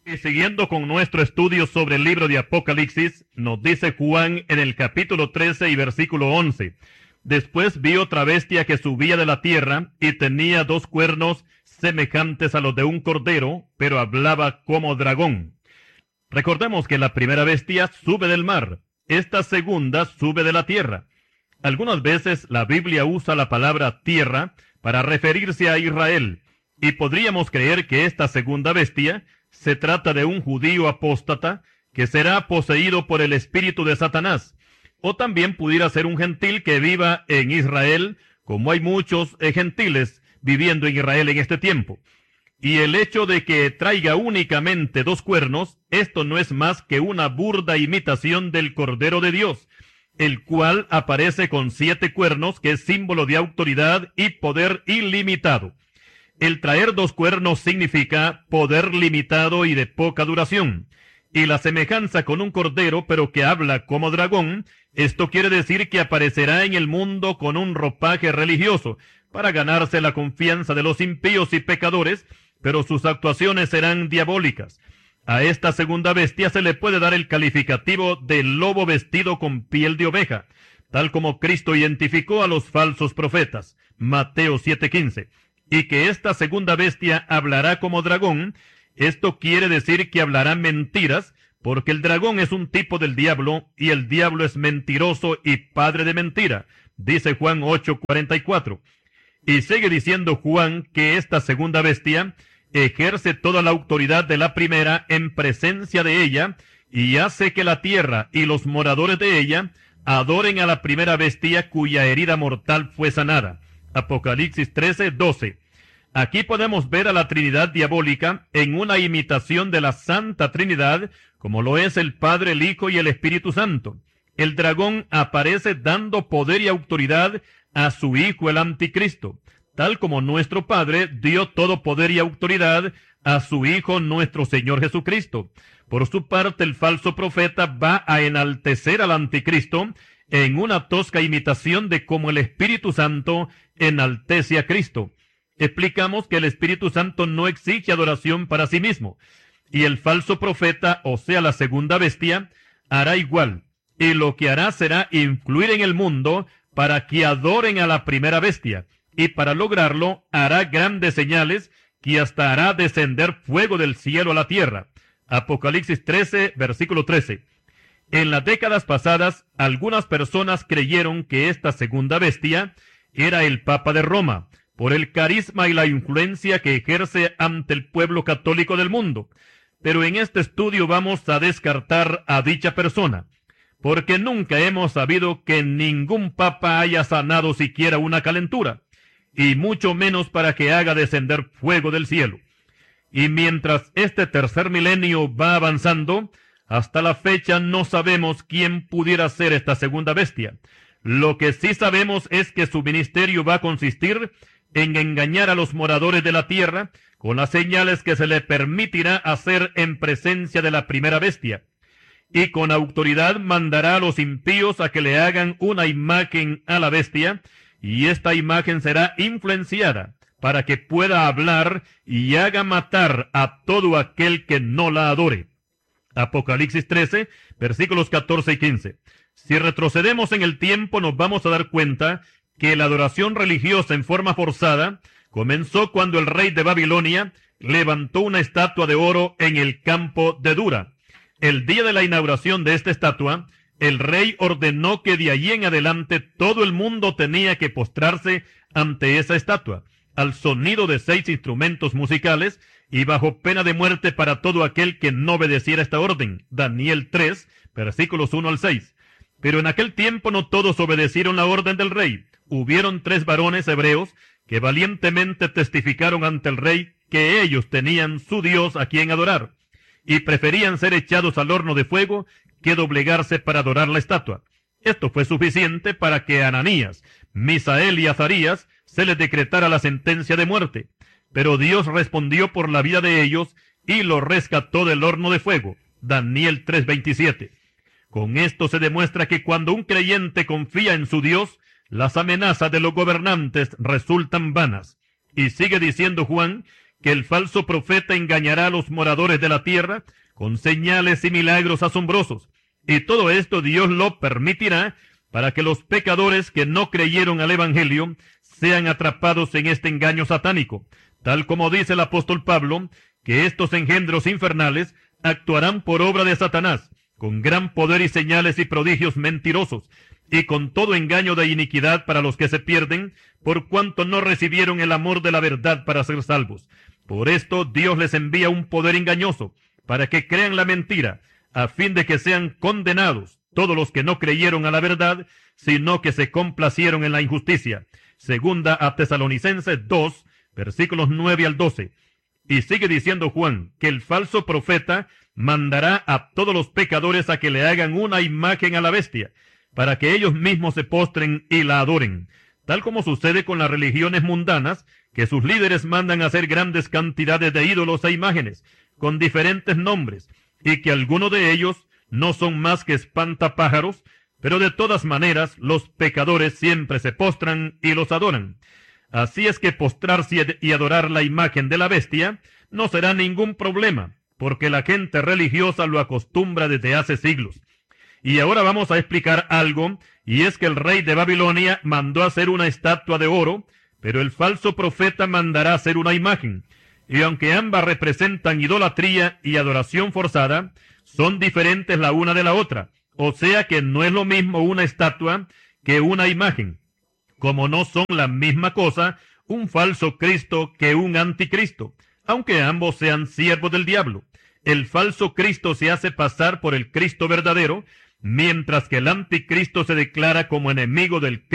Y siguiendo con nuestro estudio sobre el libro de Apocalipsis, nos dice Juan en el capítulo 13 y versículo 11. Después vi otra bestia que subía de la tierra y tenía 2 cuernos semejantes a los de un cordero, pero hablaba como dragón. Recordemos que la primera bestia sube del mar, esta segunda sube de la tierra. Algunas veces la Biblia usa la palabra tierra para referirse a Israel, y podríamos creer que esta segunda bestia se trata de un judío apóstata que será poseído por el espíritu de Satanás, o también pudiera ser un gentil que viva en Israel, como hay muchos gentiles viviendo en Israel en este tiempo. Y el hecho de que traiga únicamente 2 cuernos, esto no es más que una burda imitación del Cordero de Dios, el cual aparece con 7 cuernos, que es símbolo de autoridad y poder ilimitado. El traer 2 cuernos significa poder limitado y de poca duración. Y la semejanza con un cordero, pero que habla como dragón, esto quiere decir que aparecerá en el mundo con un ropaje religioso, para ganarse la confianza de los impíos y pecadores, pero sus actuaciones serán diabólicas. A esta segunda bestia se le puede dar el calificativo de lobo vestido con piel de oveja, tal como Cristo identificó a los falsos profetas, Mateo 7:15. Y que esta segunda bestia hablará como dragón, esto quiere decir que hablará mentiras, porque el dragón es un tipo del diablo, y el diablo es mentiroso y padre de mentira, dice Juan 8:44. Y sigue diciendo Juan que esta segunda bestia ejerce toda la autoridad de la primera en presencia de ella, y hace que la tierra y los moradores de ella adoren a la primera bestia cuya herida mortal fue sanada. Apocalipsis 13:12. Aquí podemos ver a la Trinidad diabólica en una imitación de la Santa Trinidad, como lo es el Padre, el Hijo y el Espíritu Santo. El dragón aparece dando poder y autoridad a su Hijo el Anticristo, tal como nuestro Padre dio todo poder y autoridad a su Hijo nuestro Señor Jesucristo. Por su parte, el falso profeta va a enaltecer al Anticristo en una tosca imitación de cómo el Espíritu Santo enaltece a Cristo. Explicamos que el Espíritu Santo no exige adoración para sí mismo, y el falso profeta, o sea la segunda bestia, hará igual, y lo que hará será influir en el mundo para que adoren a la primera bestia, y para lograrlo hará grandes señales que hasta hará descender fuego del cielo a la tierra. Apocalipsis 13, versículo 13. En las décadas pasadas, algunas personas creyeron que esta segunda bestia era el Papa de Roma, por el carisma y la influencia que ejerce ante el pueblo católico del mundo. Pero en este estudio vamos a descartar a dicha persona, porque nunca hemos sabido que ningún papa haya sanado siquiera una calentura, y mucho menos para que haga descender fuego del cielo. Y mientras este tercer milenio va avanzando, hasta la fecha no sabemos quién pudiera ser esta segunda bestia. Lo que sí sabemos es que su ministerio va a consistir en engañar a los moradores de la tierra con las señales que se le permitirá hacer en presencia de la primera bestia. Y con autoridad mandará a los impíos a que le hagan una imagen a la bestia, y esta imagen será influenciada para que pueda hablar y haga matar a todo aquel que no la adore. Apocalipsis 13, versículos 14 y 15. Si retrocedemos en el tiempo, nos vamos a dar cuenta que la adoración religiosa en forma forzada comenzó cuando el rey de Babilonia levantó una estatua de oro en el campo de Dura. El día de la inauguración de esta estatua, el rey ordenó que de allí en adelante todo el mundo tenía que postrarse ante esa estatua, al sonido de 6 instrumentos musicales, y bajo pena de muerte para todo aquel que no obedeciera esta orden. Daniel 3, versículos 1 al 6. Pero en aquel tiempo no todos obedecieron la orden del rey. Hubieron 3 varones hebreos que valientemente testificaron ante el rey que ellos tenían su Dios a quien adorar, y preferían ser echados al horno de fuego que doblegarse para adorar la estatua. Esto fue suficiente para que a Ananías, Misael y Azarías se les decretara la sentencia de muerte. Pero Dios respondió por la vida de ellos y los rescató del horno de fuego. Daniel 3:27. Con esto se demuestra que cuando un creyente confía en su Dios, las amenazas de los gobernantes resultan vanas. Y sigue diciendo Juan que el falso profeta engañará a los moradores de la tierra con señales y milagros asombrosos. Y todo esto Dios lo permitirá para que los pecadores que no creyeron al Evangelio sean atrapados en este engaño satánico, tal como dice el apóstol Pablo, que estos engendros infernales actuarán por obra de Satanás, con gran poder y señales y prodigios mentirosos, y con todo engaño de iniquidad para los que se pierden, por cuanto no recibieron el amor de la verdad para ser salvos. Por esto Dios les envía un poder engañoso, para que crean la mentira, a fin de que sean condenados todos los que no creyeron a la verdad, sino que se complacieron en la injusticia. Segunda a Tesalonicenses 2, versículos 9 al 12. Y sigue diciendo Juan, que el falso profeta mandará a todos los pecadores a que le hagan una imagen a la bestia, para que ellos mismos se postren y la adoren, tal como sucede con las religiones mundanas, que sus líderes mandan a hacer grandes cantidades de ídolos e imágenes, con diferentes nombres, y que algunos de ellos no son más que espantapájaros, pero de todas maneras los pecadores siempre se postran y los adoran. Así es que postrarse y adorar la imagen de la bestia no será ningún problema, porque la gente religiosa lo acostumbra desde hace siglos. Y ahora vamos a explicar algo, y es que el rey de Babilonia mandó hacer una estatua de oro, pero el falso profeta mandará hacer una imagen. Y aunque ambas representan idolatría y adoración forzada, son diferentes la una de la otra. O sea que no es lo mismo una estatua que una imagen. Como no son la misma cosa, un falso Cristo que un anticristo, aunque ambos sean siervos del diablo. El falso Cristo se hace pasar por el Cristo verdadero, mientras que el anticristo se declara como enemigo del Cristo